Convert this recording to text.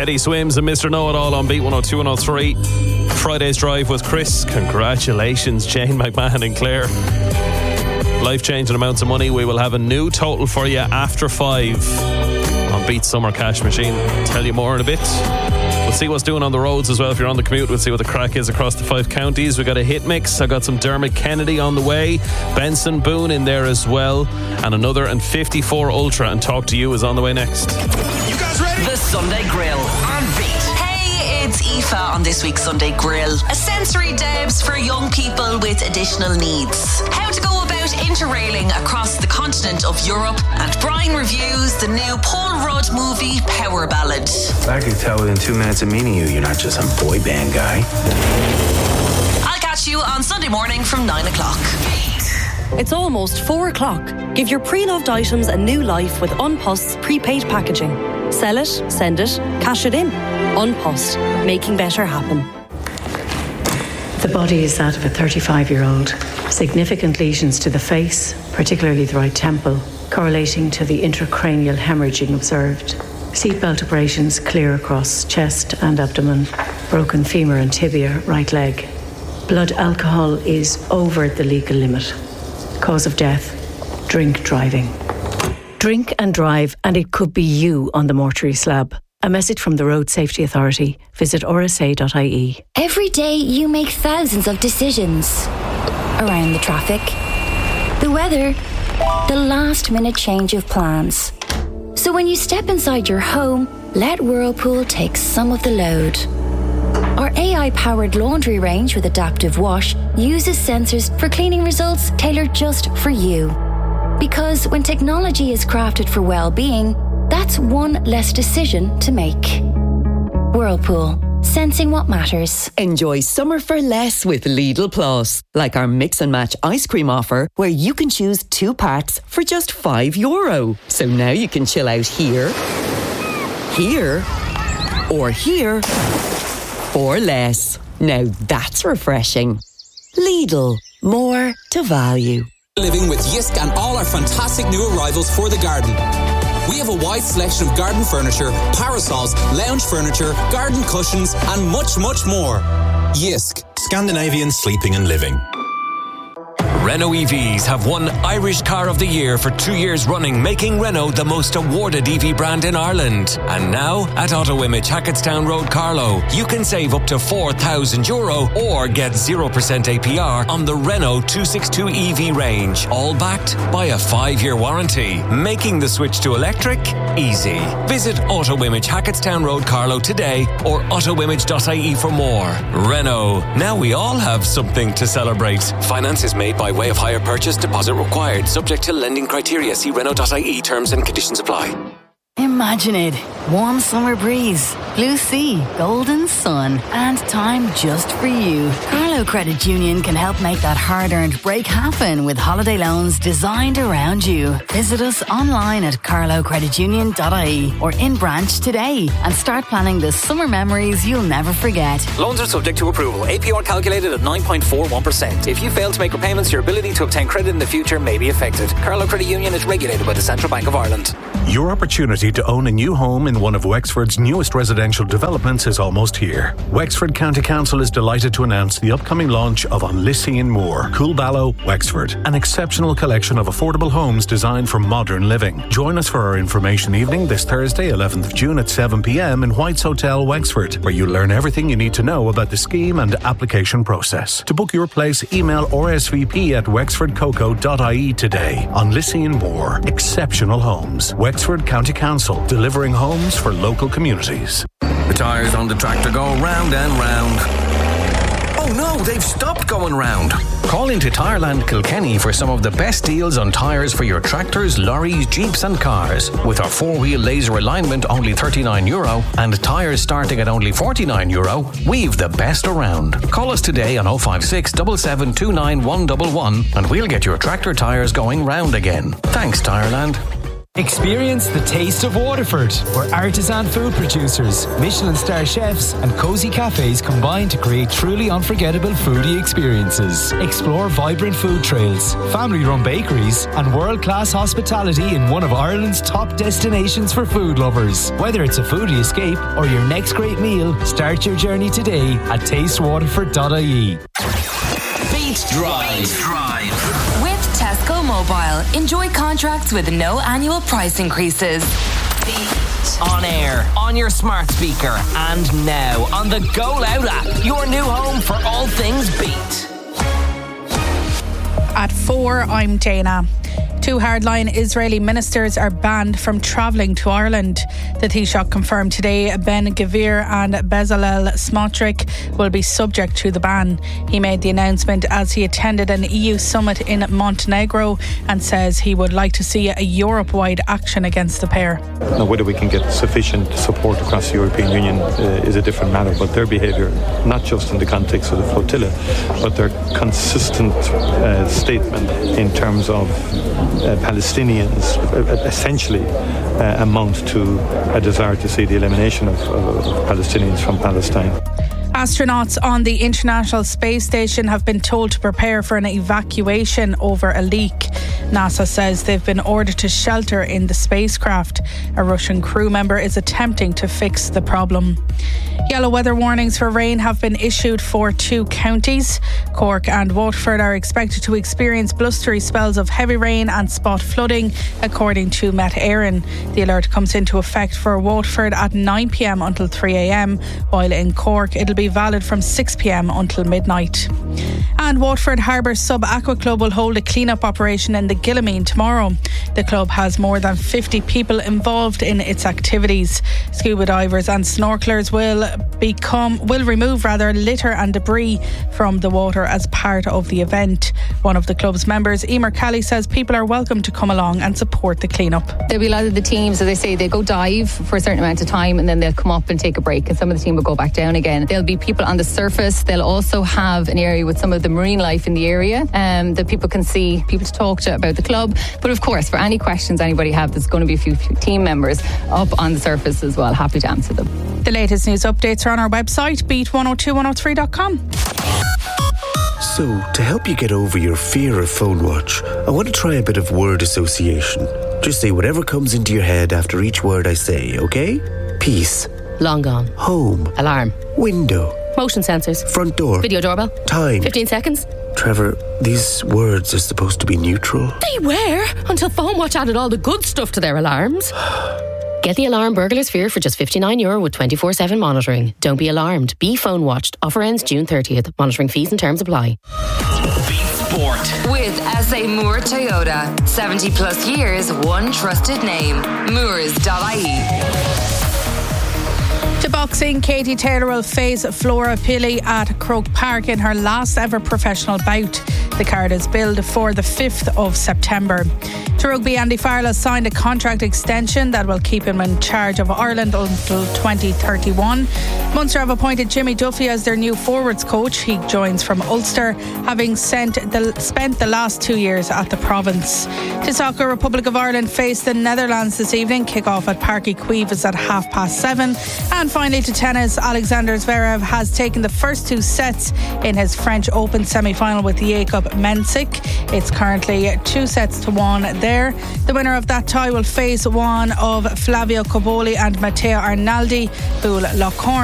Teddy Swims and Mr. Know-It-All on Beat 102 and 103. Friday's Drive with Chris. Congratulations, Jane McMahon and Claire. Life-changing amounts of money. We will have a new total for you after 5 on Beat Summer Cash Machine. Tell you more in a bit. We'll see what's doing on the roads as well. If you're on the commute, we'll see what the crack is across the 5 counties. We've got a hit mix. I got some Dermot Kennedy on the way. Benson Boone in there as well. And another and 54 Ultra and Talk to You is on the way next. You guys ready? The Sunday Grill on Beat. It's Aoife on this week's Sunday Grill. A sensory debs for young people with additional needs. How to go about interrailing across the continent of Europe. And Brian reviews the new Paul Rudd movie Power Ballad. I could tell within 2 minutes of meeting you're not just some boy band guy. I'll catch you on Sunday morning from 9 o'clock. It's almost 4 o'clock. Give your pre-loved items a new life with Unpost's prepaid packaging. Sell it, send it, cash it in. Unpost, making better happen. The body is that of a 35-year-old. Significant lesions to the face, particularly the right temple, correlating to the intracranial hemorrhaging observed. Seatbelt abrasions clear across chest and abdomen. Broken femur and tibia, right leg. Blood alcohol is over the legal limit. Cause of death, drink driving. Drink and drive, and it could be you on the mortuary slab. A message from the Road Safety Authority. Visit rsa.ie. Every day you make thousands of decisions. Around the traffic, the weather, the last-minute change of plans. So when you step inside your home, let Whirlpool take some of the load. Our AI-powered laundry range with Adaptive Wash uses sensors for cleaning results tailored just for you. Because when technology is crafted for well-being, that's one less decision to make. Whirlpool, sensing what matters. Enjoy summer for less with Lidl Plus. Like our mix and match ice cream offer, where you can choose 2 packs for just €5. So now you can chill out here, or here for less. Now that's refreshing. Lidl, more to value. Living with Yisk and all our fantastic new arrivals for the garden. We have a wide selection of garden furniture, parasols, lounge furniture, garden cushions, and much, much more. Yisk, Scandinavian sleeping and living. Renault EVs have won Irish Car of the Year for 2 years running, making Renault the most awarded EV brand in Ireland. And now, at Auto Image Hackettstown Road, Carlow, you can save up to €4,000 or get 0% APR on the Renault 262 EV range, all backed by a 5-year warranty, making the switch to electric easy. Visit Auto Image Hackettstown Road, Carlow today or autoimage.ie for more. Renault, now we all have something to celebrate. Finance is made by way of hire purchase, deposit required, subject to lending criteria. See Renault.ie, terms and conditions apply. Imagine it. Warm summer breeze, blue sea, golden sun, and time just for you. Carlow Credit Union can help make that hard-earned break happen with holiday loans designed around you. Visit us online at carlowcreditunion.ie or in branch today and start planning the summer memories you'll never forget. Loans are subject to approval. APR calculated at 9.41%. If you fail to make repayments, your ability to obtain credit in the future may be affected. Carlow Credit Union is regulated by the Central Bank of Ireland. Your opportunity to own a new home in one of Wexford's newest residential developments is almost here. Wexford County Council is delighted to announce the upcoming launch of Unlissie Moor, Coolballow, Wexford, an exceptional collection of affordable homes designed for modern living. Join us for our information evening this Thursday, 11th of June at 7 p.m. in White's Hotel, Wexford, where you'll learn everything you need to know about the scheme and application process. To book your place, email rsvp@wexfordcoco.ie today. Unlissie Moor, exceptional homes. Wexford County Council, delivering homes for local communities. The tyres on the tractor go round and round. Oh no, they've stopped going round. Call into Tyreland Kilkenny for some of the best deals on tyres for your tractors, lorries, jeeps and cars. With our 4-wheel laser alignment only €39 and tyres starting at only €49, we've the best around. Call us today on 056 7729 111 and we'll get your tractor tyres going round again. Thanks, Tyreland. Experience the taste of Waterford, where artisan food producers, Michelin star chefs and cosy cafes combine to create truly unforgettable foodie experiences. Explore vibrant food trails, family-run bakeries and world-class hospitality in one of Ireland's top destinations for food lovers. Whether it's a foodie escape or your next great meal, start your journey today at tastewaterford.ie. Beat Drive. With Tesco Mobile, enjoy contracts with no annual price increases. On air, on your smart speaker, and now on the Go Loud app, your new home for all things Beat. At 4, I'm Dana. 2 hardline Israeli ministers are banned from travelling to Ireland. The Taoiseach confirmed today Ben-Gvir and Bezalel Smotrich will be subject to the ban. He made the announcement as he attended an EU summit in Montenegro and says he would like to see a Europe-wide action against the pair. Now, whether we can get sufficient support across the European Union is a different matter, but their behaviour, not just in the context of the flotilla, but their consistent statement in terms of Palestinians essentially amount to a desire to see the elimination of Palestinians from Palestine. Astronauts on the International Space Station have been told to prepare for an evacuation over a leak. NASA says they've been ordered to shelter in the spacecraft. A Russian crew member is attempting to fix the problem. Yellow weather warnings for rain have been issued for 2 counties. Cork and Waterford are expected to experience blustery spells of heavy rain and spot flooding, according to Met Éireann. The alert comes into effect for Waterford at 9 p.m. until 3 a.m, while in Cork it'll be valid from 6 p.m. until midnight. And Waterford Harbour Sub Aqua Club will hold a clean-up operation in the Gillamine tomorrow. The club has more than 50 people involved in its activities. Scuba divers and snorkelers will remove litter and debris from the water as part of the event. One of the club's members, Emer Kelly, says people are welcome to come along and support the clean-up. There'll be a lot of the teams, as they say, they go dive for a certain amount of time and then they'll come up and take a break, and some of the team will go back down again. There'll be people on the surface. They'll also have an area with some of the marine life in the area that people can see, people to talk to about the club. But of course, for any questions anybody have, there's going to be a few team members up on the surface as well. Happy to answer them. The latest news updates are on our website, beat102103.com. So, to help you get over your fear of phone watch, I want to try a bit of word association. Just say whatever comes into your head after each word I say, okay? Peace. Long gone. Home. Alarm. Window. Motion sensors. Front door. Video doorbell. Time. 15 seconds. Trevor, these words are supposed to be neutral. They were, until Phone Watch added all the good stuff to their alarms. Get the alarm Burglar's Fear for just €59 with 24/7 monitoring. Don't be alarmed. Be phone watched. Offer ends June 30th. Monitoring fees and terms apply. Beat Sport. With SA Moore Toyota. 70 plus years, one trusted name. Moores.ie. To boxing, Katie Taylor will face Flora Pili at Croke Park in her last ever professional bout. The card is billed for the 5th of September. To rugby, Andy Farrell has signed a contract extension that will keep him in charge of Ireland until 2031. Munster have appointed Jimmy Duffy as their new forwards coach. He joins from Ulster, having spent the last 2 years at the province. To soccer, Republic of Ireland face the Netherlands this evening. Kick-off at Parc y Cuivre at 7:30. And finally to tennis, Alexander Zverev has taken the first 2 sets in his French Open semi-final with Jakub Mensik. It's currently 2-1 there. The winner of that tie will face one of Flavio Cobolli and Matteo Arnaldi, who will lock horns